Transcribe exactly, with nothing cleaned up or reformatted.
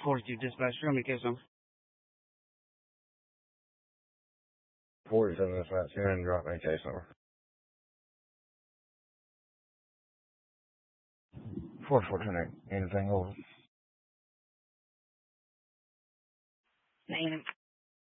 forty-two dispatch. Show me case number. forty-seven dispatch. Here and drop my case number. four four two eight. Anything over? Name.